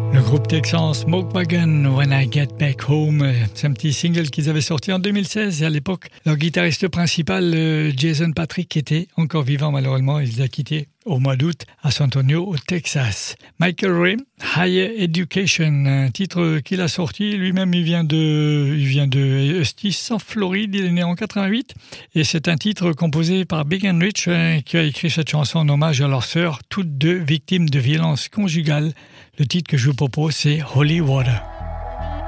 Le groupe texan Smoke Wagon, When I Get Back Home, c'est un petit single qu'ils avaient sorti en 2016 et à l'époque, leur guitariste principal, Jason Patrick, était encore vivant malheureusement, il les a quittés au mois d'août à San Antonio, au Texas. Michael Ray, Higher Education, un titre qu'il a sorti, lui-même il vient de Eustis en Floride, il est né en 88 et c'est un titre composé par Big and Rich qui a écrit cette chanson en hommage à leurs sœurs, toutes deux victimes de violences conjugales. Le titre que je vous propose, c'est Holy Water.